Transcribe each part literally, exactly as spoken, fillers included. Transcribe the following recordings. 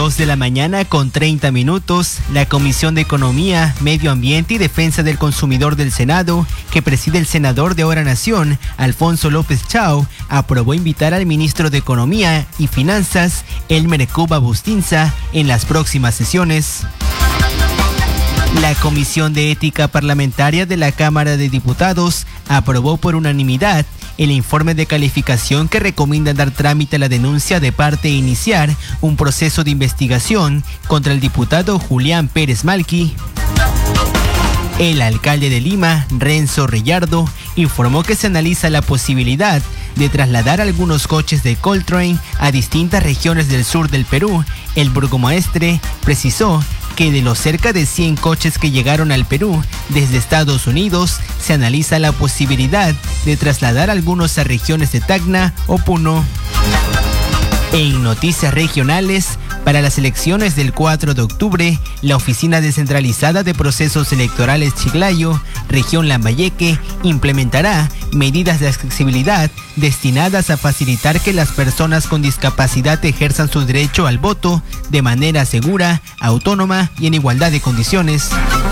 Dos de la mañana con treinta minutos, la Comisión de Economía, Medio Ambiente y Defensa del Consumidor del Senado, que preside el senador de Ahora Nación, Alfonso López Chao, aprobó invitar al ministro de Economía y Finanzas, Elmer Cuba Bustinza, en las próximas sesiones. La Comisión de Ética Parlamentaria de la Cámara de Diputados aprobó por unanimidad el informe de calificación que recomienda dar trámite a la denuncia de parte e iniciar un proceso de investigación contra el diputado Julián Pérez Malqui. El alcalde de Lima, Renzo Reyardo, informó que se analiza la posibilidad de trasladar algunos coches de Coltrane a distintas regiones del sur del Perú. El burgomaestre precisó que de los cerca de cien coches que llegaron al Perú desde Estados Unidos, se analiza la posibilidad de trasladar algunos a regiones de Tacna o Puno. En noticias regionales, para las elecciones del cuatro de octubre, la Oficina Descentralizada de Procesos Electorales Chiclayo, región Lambayeque, implementará medidas de accesibilidad destinadas a facilitar que las personas con discapacidad ejerzan su derecho al voto de manera segura, autónoma y en igualdad de condiciones.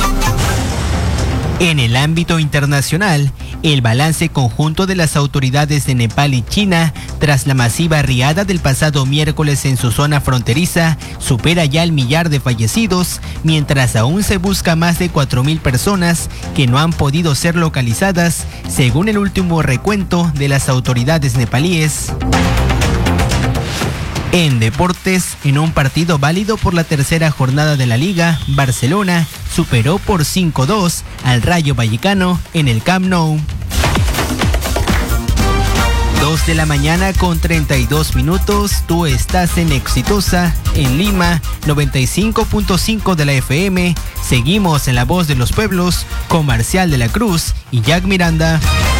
En el ámbito internacional, el balance conjunto de las autoridades de Nepal y China tras la masiva riada del pasado miércoles en su zona fronteriza supera ya el millar de fallecidos, mientras aún se busca más de cuatro mil personas que no han podido ser localizadas, según el último recuento de las autoridades nepalíes. En deportes, en un partido válido por la tercera jornada de la Liga, Barcelona superó por cinco dos al Rayo Vallecano en el Camp Nou. Dos de la mañana con treinta y dos minutos, tú estás en Exitosa, en Lima, noventa y cinco punto cinco de la F M. Seguimos en La Voz de los Pueblos con Marcial de la Cruz y Jack Miranda.